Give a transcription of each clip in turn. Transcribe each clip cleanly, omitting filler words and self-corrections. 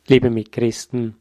Liebe Mitchristen,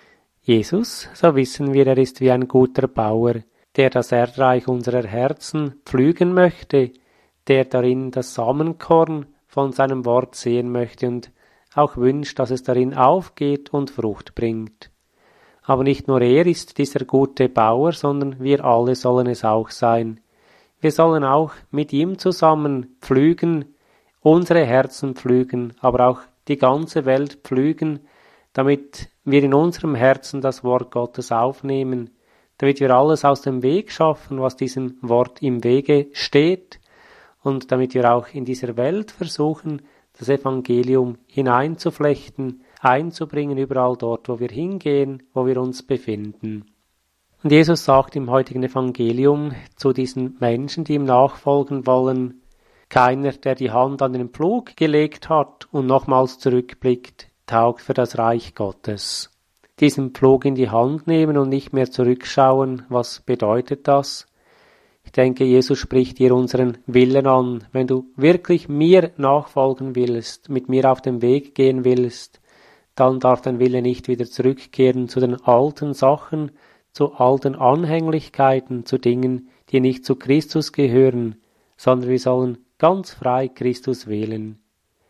Jesus, so wissen wir, er ist wie ein guter Bauer, der das Erdreich unserer Herzen pflügen möchte, der darin das Samenkorn von seinem Wort sehen möchte und auch wünscht, dass es darin aufgeht und Frucht bringt. Aber nicht nur er ist dieser gute Bauer, sondern wir alle sollen es auch sein. Wir sollen auch mit ihm zusammen pflügen, unsere Herzen pflügen, aber auch die ganze Welt pflügen, damit wir in unserem Herzen das Wort Gottes aufnehmen, damit wir alles aus dem Weg schaffen, was diesem Wort im Wege steht, und damit wir auch in dieser Welt versuchen, das Evangelium hineinzuflechten, einzubringen, überall dort, wo wir hingehen, wo wir uns befinden. Und Jesus sagt im heutigen Evangelium zu diesen Menschen, die ihm nachfolgen wollen: Keiner, der die Hand an den Pflug gelegt hat und nochmals zurückblickt, taugt für das Reich Gottes. Diesen Pflug in die Hand nehmen und nicht mehr zurückschauen, was bedeutet das? Ich denke, Jesus spricht hier unseren Willen an. Wenn du wirklich mir nachfolgen willst, mit mir auf dem Weg gehen willst, dann darf dein Wille nicht wieder zurückkehren zu den alten Sachen, zu alten Anhänglichkeiten, zu Dingen, die nicht zu Christus gehören, sondern wir sollen ganz frei Christus wählen.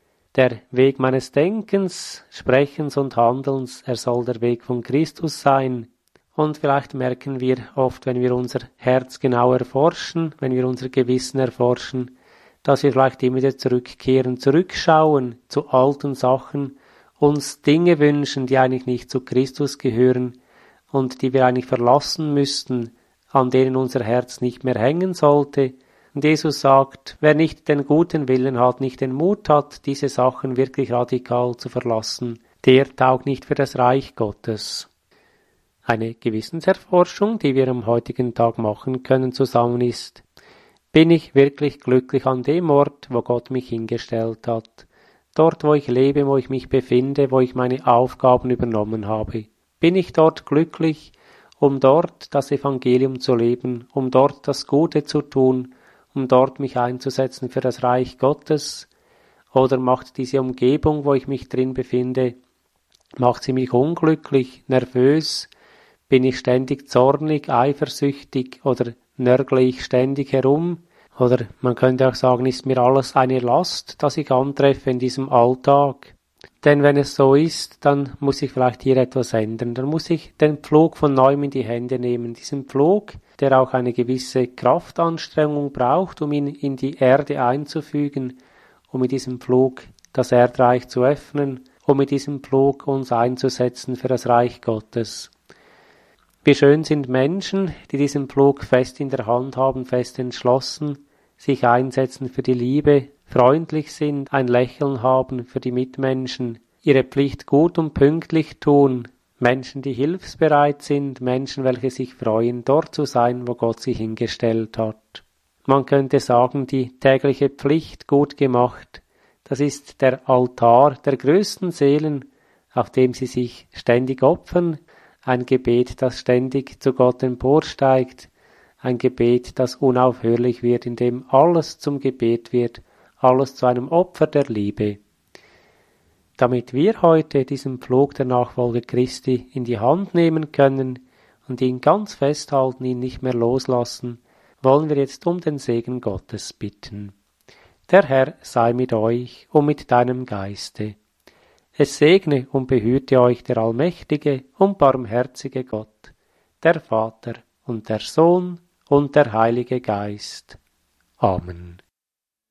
Der Weg meines Denkens, Sprechens und Handelns, er soll der Weg von Christus sein. Und vielleicht merken wir oft, wenn wir unser Herz genau erforschen, wenn wir unser Gewissen erforschen, dass wir vielleicht immer wieder zurückkehren, zurückschauen zu alten Sachen, uns Dinge wünschen, die eigentlich nicht zu Christus gehören und die wir eigentlich verlassen müssten, an denen unser Herz nicht mehr hängen sollte. Und Jesus sagt, wer nicht den guten Willen hat, nicht den Mut hat, diese Sachen wirklich radikal zu verlassen, der taugt nicht für das Reich Gottes. Eine Gewissenserforschung, die wir am heutigen Tag machen können, zusammen ist: Bin ich wirklich glücklich an dem Ort, wo Gott mich hingestellt hat? Dort, wo ich lebe, wo ich mich befinde, wo ich meine Aufgaben übernommen habe. Bin ich dort glücklich, um dort das Evangelium zu leben, um dort das Gute zu tun, um dort mich einzusetzen für das Reich Gottes? Oder macht diese Umgebung, wo ich mich drin befinde, macht sie mich unglücklich, nervös? Bin ich ständig zornig, eifersüchtig oder nörgle ich ständig herum? Oder man könnte auch sagen, ist mir alles eine Last, das ich antreffe in diesem Alltag? Denn wenn es so ist, dann muss ich vielleicht hier etwas ändern. Dann muss ich den Pflug von neuem in die Hände nehmen. Diesen Pflug, der auch eine gewisse Kraftanstrengung braucht, um ihn in die Erde einzufügen, um mit diesem Pflug das Erdreich zu öffnen, um mit diesem Pflug uns einzusetzen für das Reich Gottes. Wie schön sind Menschen, die diesen Pflug fest in der Hand haben, fest entschlossen, sich einsetzen für die Liebe, freundlich sind, ein Lächeln haben für die Mitmenschen, ihre Pflicht gut und pünktlich tun, Menschen, die hilfsbereit sind, Menschen, welche sich freuen, dort zu sein, wo Gott sie hingestellt hat. Man könnte sagen, die tägliche Pflicht gut gemacht, das ist der Altar der größten Seelen, auf dem sie sich ständig opfern, ein Gebet, das ständig zu Gott emporsteigt, ein Gebet, das unaufhörlich wird, in dem alles zum Gebet wird, alles zu einem Opfer der Liebe. Damit wir heute diesen Pflug der Nachfolge Christi in die Hand nehmen können und ihn ganz festhalten, ihn nicht mehr loslassen, wollen wir jetzt um den Segen Gottes bitten. Der Herr sei mit euch und mit deinem Geiste. Es segne und behüte euch der allmächtige und barmherzige Gott, der Vater und der Sohn und der Heilige Geist. Amen.